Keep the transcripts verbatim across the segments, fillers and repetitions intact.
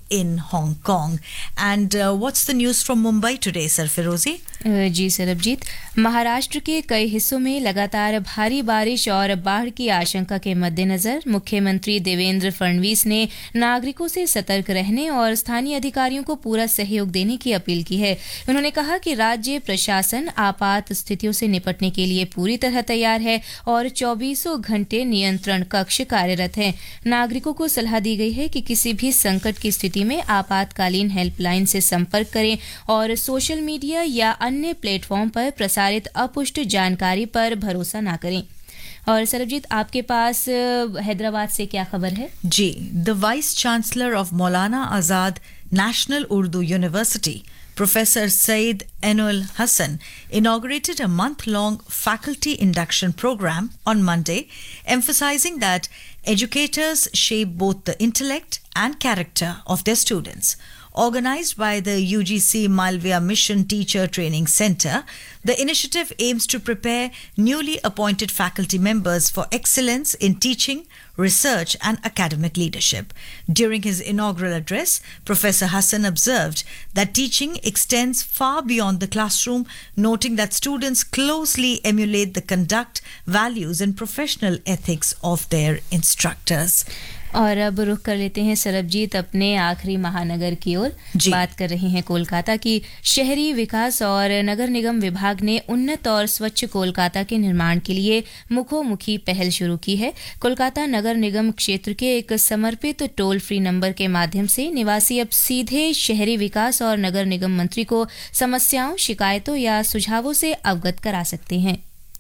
in Hong Kong. And uh, what's the news from Mumbai today, Sarfirozi? जी सरबजीत, महाराष्ट्र के कई हिस्सों में लगातार भारी बारिश और बाढ़ की आशंका के मद्देनजर मुख्यमंत्री देवेंद्र फडणवीस ने नागरिकों से सतर्क रहने और स्थानीय अधिकारियों को पूरा सहयोग देने की अपील की है। उन्होंने कहा कि राज्य प्रशासन आपात स्थितियों से निपटने के लिए पूरी तरह तैयार है और चौबीसों घंटे नियंत्रण कक्ष कार्यरत है। नागरिकों को सलाह दी गई है कि किसी भी संकट की स्थिति में आपातकालीन हेल्पलाइन से संपर्क करें और सोशल मीडिया या अन्य प्लेटफॉर्म पर प्रसारित अपुष्ट जानकारी पर भरोसा ना करें। और सरबजीत, आपके पास हैदराबाद से क्या खबर है? जी, the vice chancellor of Maulana Azad national Urdu university Professor Saeed Enol Hassan inaugurated a month-long faculty induction program on Monday, emphasizing that educators shape both the intellect and character of their students. Organized by the U G C Malviya Mission Teacher Training Center, the initiative aims to prepare newly appointed faculty members for excellence in teaching, research and academic leadership. During his inaugural address, Professor Hassan observed that teaching extends far beyond the classroom, noting that students closely emulate the conduct, values and professional ethics of their instructors. और अब रुख कर लेते हैं सरबजीत अपने आखिरी महानगर की ओर। बात कर रहे हैं कोलकाता की। शहरी विकास और नगर निगम विभाग ने उन्नत और स्वच्छ कोलकाता के निर्माण के लिए मुखोमुखी पहल शुरू की है। कोलकाता नगर निगम क्षेत्र के एक समर्पित टोल फ्री नंबर के माध्यम से निवासी अब सीधे शहरी विकास और नगर निगम मंत्री को समस्याओं, शिकायतों या सुझावों से अवगत करा सकते हैं।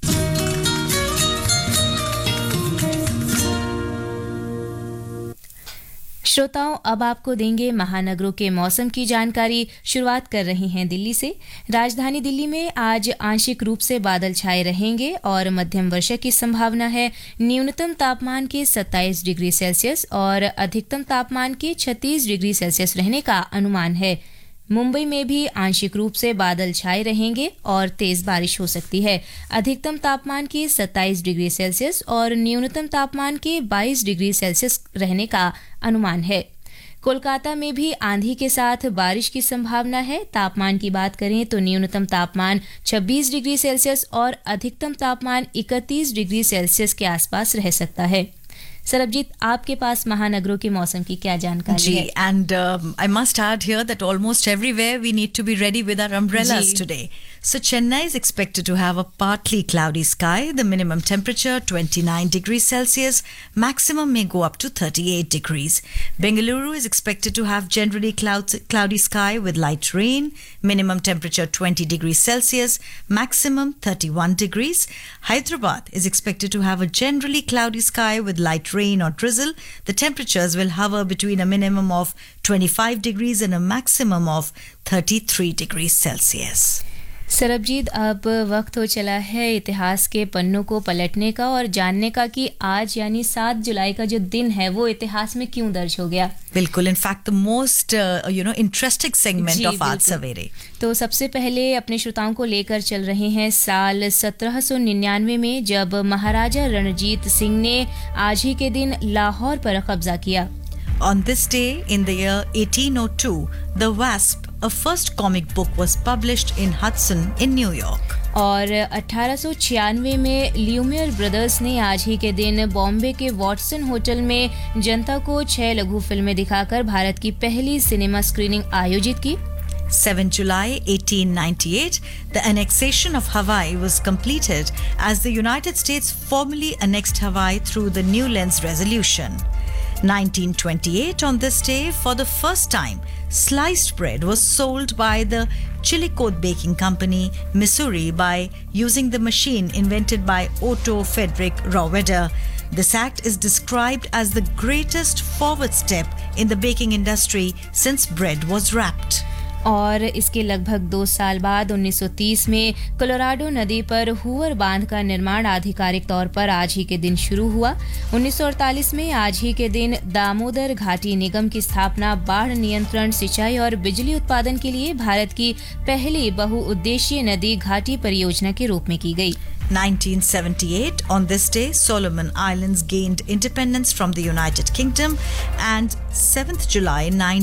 श्रोताओं, अब आपको देंगे महानगरों के मौसम की जानकारी। शुरुआत कर रही हैं दिल्ली से। राजधानी दिल्ली में आज आंशिक रूप से बादल छाए रहेंगे और मध्यम वर्षा की संभावना है। न्यूनतम तापमान के सत्ताईस डिग्री सेल्सियस और अधिकतम तापमान के छत्तीस डिग्री सेल्सियस रहने का अनुमान है। मुंबई में भी आंशिक रूप से बादल छाए रहेंगे और तेज बारिश हो सकती है। अधिकतम तापमान के सत्ताईस डिग्री सेल्सियस और न्यूनतम तापमान के बाईस डिग्री सेल्सियस रहने का अनुमान है। कोलकाता में भी आंधी के साथ बारिश की संभावना है। तापमान की बात करें तो न्यूनतम तापमान छब्बीस डिग्री सेल्सियस और अधिकतम तापमान इकतीस डिग्री सेल्सियस के आसपास रह सकता है। सरबजीत, आपके पास महानगरों के मौसम की क्या जानकारी है? And um, I must add here that almost everywhere we need to be ready with our umbrellas ji. today. So Chennai is expected to have a partly cloudy sky. The minimum temperature twenty-nine degrees Celsius. Maximum may go up to thirty-eight degrees. Bengaluru is expected to have generally clouds, cloudy sky with light rain. Minimum temperature twenty degrees Celsius. Maximum thirty-one degrees. Hyderabad is expected to have a generally cloudy sky with light rain or drizzle. The temperatures will hover between a minimum of twenty-five degrees and a maximum of thirty-three degrees Celsius. Sarabjit, अब वक्त हो चला है इतिहास के पन्नों को पलटने का और जानने का कि आज यानी सात जुलाई का जो दिन है वो इतिहास में क्यों दर्ज हो गया। बिल्कुल, in fact the most you know interesting segment of आज सवेरे। तो सबसे पहले अपने श्रोताओं को लेकर चल रहे हैं साल सत्रह सौ निन्यानवे में, जब महाराजा रणजीत सिंह ने आज ही के दिन लाहौर पर कब्जा किया। On this day in the year eighteen oh two, The Wasp, a first comic book, was published in Hudson in New York. और अठारह सौ छियानवे में ल्यूमियर ब्रदर्स ने आज ही के दिन बॉम्बे के वॉटसन होटल में जनता को छह लघु फिल्में दिखाकर भारत की पहली सिनेमा स्क्रीनिंग आयोजित की। seventh July eighteen ninety-eight, the annexation of Hawaii was completed as the United States formally annexed Hawaii through the Newlands Resolution. nineteen twenty-eight, on this day, for the first time, sliced bread was sold by the Chillicothe Baking Company, Missouri, by using the machine invented by Otto Frederick Rohrweder. This act is described as the greatest forward step in the baking industry since bread was wrapped. और इसके लगभग दो साल बाद उन्नीस सौ तीस में कोलोराडो नदी पर हूवर बांध का निर्माण आधिकारिक तौर पर आज ही के दिन शुरू हुआ। उन्नीस सौ अड़तालीस में आज ही के दिन दामोदर घाटी निगम की स्थापना बाढ़ नियंत्रण, सिंचाई और बिजली उत्पादन के लिए भारत की पहली बहुउद्देशीय नदी घाटी परियोजना के रूप में की गई। nineteen seventy-eight, on this day, Solomon Islands gained independence from the United Kingdom, and seventh July nineteen